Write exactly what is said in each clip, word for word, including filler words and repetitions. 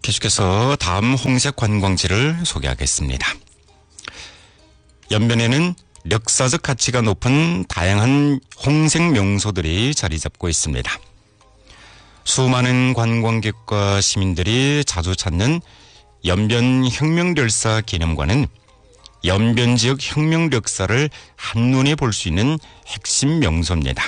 계속해서 다음 홍색 관광지를 소개하겠습니다. 연변에는 역사적 가치가 높은 다양한 홍색 명소들이 자리 잡고 있습니다. 수많은 관광객과 시민들이 자주 찾는 연변 혁명열사 기념관은 연변 지역 혁명 역사를 한눈에 볼 수 있는 핵심 명소입니다.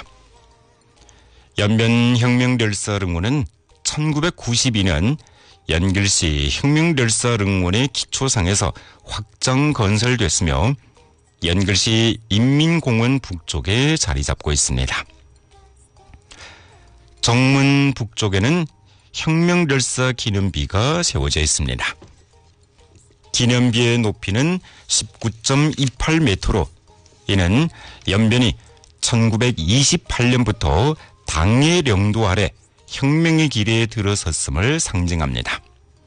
연변 혁명열사릉원은 천구백구십이 년 연길시 혁명열사릉원의 기초상에서 확장 건설됐으며 연길시 인민공원 북쪽에 자리 잡고 있습니다. 정문 북쪽에는 혁명열사 기념비가 세워져 있습니다. 기념비의 높이는 십구 점 이팔 미터로 이는 연변이 천구백이십팔 년부터 당의 영도 아래 혁명의 길에 들어섰음을 상징합니다.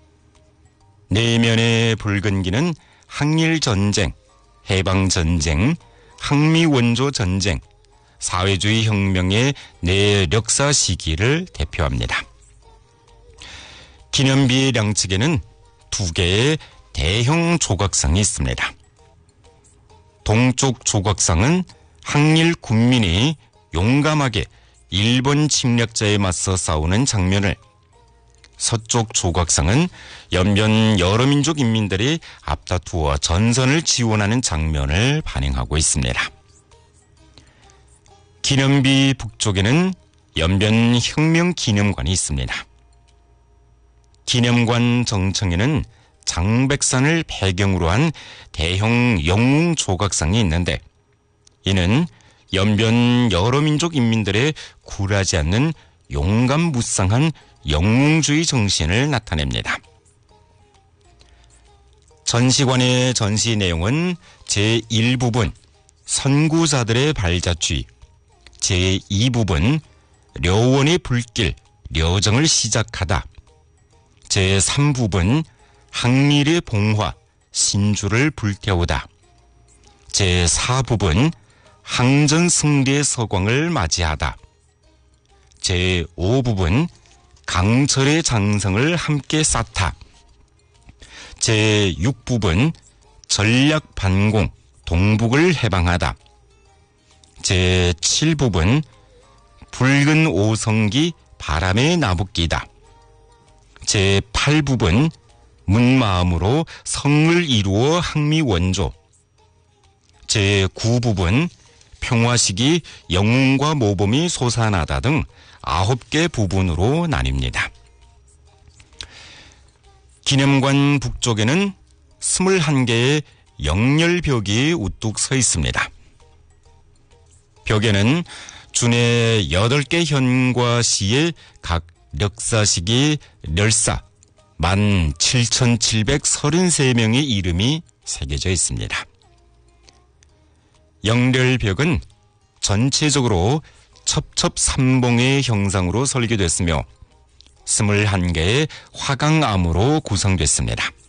내면의 붉은 기는 항일전쟁, 해방전쟁, 항미원조전쟁, 사회주의 혁명의 네 역사 시기를 대표합니다. 기념비 양측에는 두 개의 대형 조각상이 있습니다. 동쪽 조각상은 항일 군민이 용감하게 일본 침략자에 맞서 싸우는 장면을, 서쪽 조각상은 연변 여러 민족 인민들이 앞다투어 전선을 지원하는 장면을 반영하고 있습니다. 기념비 북쪽에는 연변 혁명기념관이 있습니다. 기념관 정청에는 장백산을 배경으로 한 대형 영웅 조각상이 있는데 이는 연변 여러 민족 인민들의 굴하지 않는 용감무쌍한 영웅주의 정신을 나타냅니다. 전시관의 전시 내용은 제일 부분 선구자들의 발자취, 제이 부분 려원의 불길, 려정을 시작하다, 제삼 부분 항일의 봉화, 신주를 불태우다, 제사 부분 항전 승리의 서광을 맞이하다, 제오 부분 강철의 장성을 함께 쌓다, 제육 부분 전략 반공, 동북을 해방하다, 제칠 부분 붉은 오성기 바람에 나부끼다, 제팔 부분 문마음으로 성을 이루어 항미원조, 제구 부분 평화시기 영웅과 모범이 솟아나다 등 아홉 개 부분으로 나뉩니다. 기념관 북쪽에는 스물한 개의 영렬벽이 우뚝 서 있습니다. 벽에는 준의 여덟 개 현과 시의 각 역사시기 렬사 만 칠천칠백삼십삼 명의 이름이 새겨져 있습니다. 영렬벽은 전체적으로 첩첩삼봉의 형상으로 설계됐으며 스물한 개의 화강암으로 구성됐습니다.